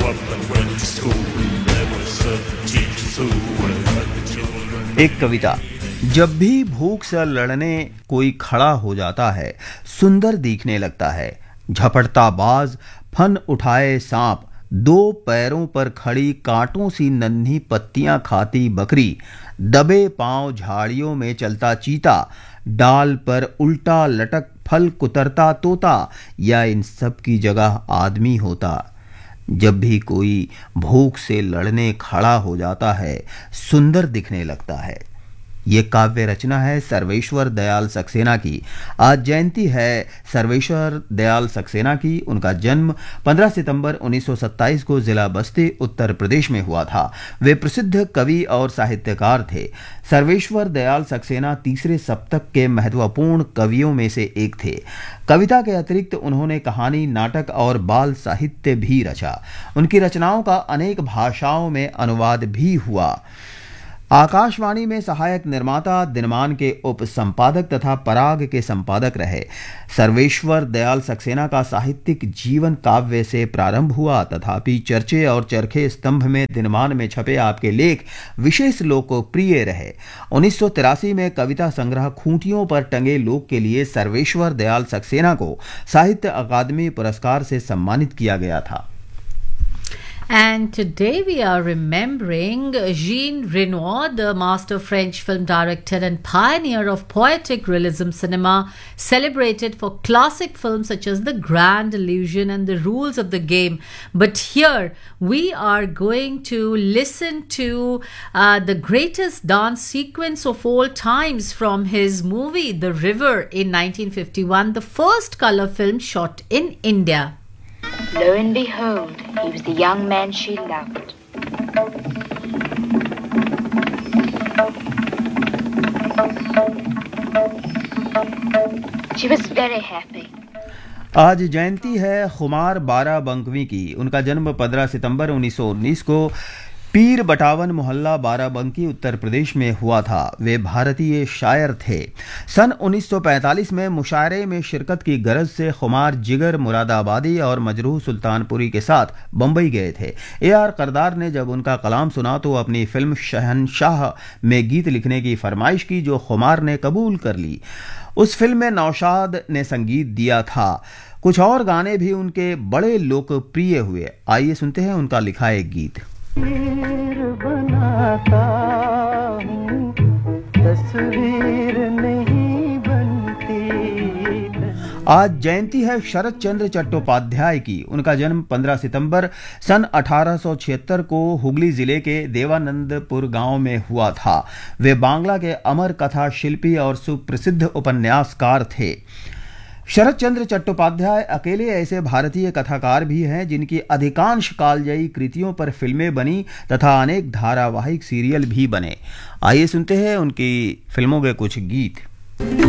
एक कविता। जब भी भूख से लड़ने कोई खड़ा हो जाता है, सुंदर दिखने लगता है। झपटता बाज, फन उठाए सांप, दो पैरों पर खड़ी कांटों सी नन्ही पत्तियां खाती बकरी, दबे पांव झाड़ियों में चलता चीता, डाल पर उल्टा लटक फल कुतरता तोता, या इन सब की जगह आदमी होता। जब भी कोई भूख से लड़ने खड़ा हो जाता है, सुंदर दिखने लगता है। ये काव्य रचना है सर्वेश्वर दयाल सक्सेना की। आज जयंती है सर्वेश्वर दयाल सक्सेना की। उनका जन्म 15 सितंबर 1927 को जिला बस्ती, उत्तर प्रदेश में हुआ था। वे प्रसिद्ध कवि और साहित्यकार थे। सर्वेश्वर दयाल सक्सेना तीसरे सप्तक के महत्वपूर्ण कवियों में से एक थे। कविता के अतिरिक्त उन्होंने कहानी, नाटक और बाल साहित्य भी रचा। उनकी रचनाओं का अनेक भाषाओं में अनुवाद भी हुआ। आकाशवाणी में सहायक निर्माता, दिनमान के उप संपादक तथा पराग के संपादक रहे। सर्वेश्वर दयाल सक्सेना का साहित्यिक जीवन काव्य से प्रारंभ हुआ, तथापि चर्चे और चरखे स्तंभ में दिनमान में छपे आपके लेख विशेष लोकप्रिय रहे। 1983 में कविता संग्रह खूंटियों पर टंगे लोक के लिए सर्वेश्वर दयाल सक्सेना को साहित्य अकादमी पुरस्कार से सम्मानित किया गया था। And today we are remembering Jean Renoir, the master French film director and pioneer of poetic realism cinema, celebrated for classic films such as The Grand Illusion and The Rules of the Game. But here we are going to listen to the greatest dance sequence of all times from his movie The River in 1951, the first color film shot in India. Lo and behold, he was the young man she loved. She was very happy. आज जयंती है खुमार बाराबंकी की। उनका जन्म 15 सितंबर 1919 को पीर बटावन मोहल्ला बाराबंकी, उत्तर प्रदेश में हुआ था। वे भारतीय शायर थे। सन 1945 में मुशायरे में शिरकत की गरज से खुमार जिगर मुरादाबादी और मजरूह सुल्तानपुरी के साथ बंबई गए थे। AR करदार ने जब उनका कलाम सुना तो अपनी फिल्म शहनशाह में गीत लिखने की फरमाइश की, जो खुमार ने कबूल कर ली। उस फिल्म में नौशाद ने संगीत दिया था। कुछ और गाने भी उनके बड़े लोकप्रिय हुए। आइए सुनते हैं उनका लिखा एक गीत। बनाता हूँ, तस्वीर नहीं बनती। आज जयंती है शरत चंद्र चट्टोपाध्याय की। उनका जन्म 15 सितंबर सन 1876 को हुगली जिले के देवानंदपुर गांव में हुआ था। वे बांग्ला के अमर कथा शिल्पी और सुप्रसिद्ध उपन्यासकार थे। शरत चंद्र चट्टोपाध्याय अकेले ऐसे भारतीय कथाकार भी हैं जिनकी अधिकांश कालजयी कृतियों पर फिल्में बनी तथा अनेक धारावाहिक सीरियल भी बने। आइए सुनते हैं उनकी फिल्मों के कुछ गीत।